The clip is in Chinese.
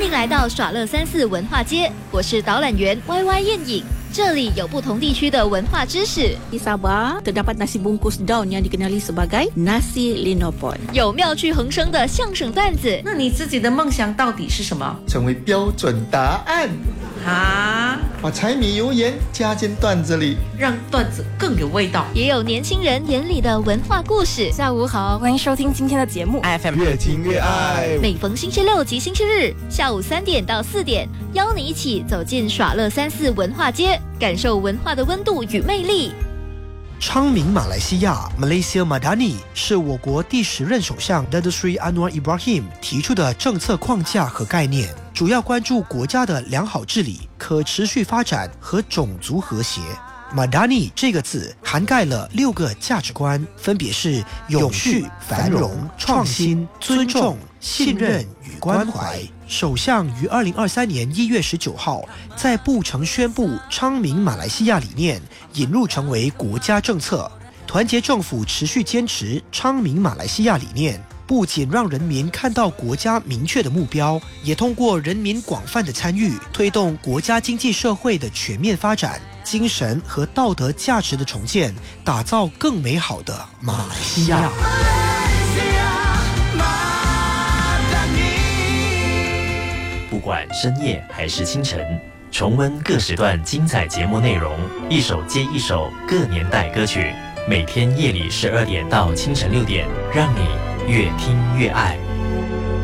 迎来到耍乐34文化街，我是导览员 YY 燕影。这里有不同地区的文化知识。 Di Sabah terdapat nasi bungkus daun yang dikenali sebagai nasi linopon。 有妙趣横生的相声段子。 那你自己的梦想到底是什么？ 成为标准答案啊！ 把柴米油盐加进段子里， 让段子更有味道。 也有年轻人眼里的文化故事。 下午好，欢迎收听今天的节目 FM 越听越爱。 每逢星期六及星期日下午3点到4点，邀你一起走进耍乐34文化街，感受文化的温度与魅力。 昌明马来西亚 Malaysia Madani 是我国第10任首相 Datuk Seri Anwar Ibrahim 提出的政策框架和概念，主要关注国家的良好治理、可持续发展和种族和谐。Madani 这个字涵盖了6个价值观，分别是永续、繁荣、创新、尊重、信任与关怀。首相于2023年1月19号在布城宣布昌明马来西亚理念引入成为国家政策，团结政府持续坚持昌明马来西亚理念，不仅让人民看到国家明确的目标，也通过人民广泛的参与，推动国家经济社会的全面发展，精神和道德价值的重建，打造更美好的马来西亚。 不管深夜还是清晨，重温各时段精彩节目内容，一首接一首各年代歌曲，每天夜里12点到清晨6点，让你越听越爱。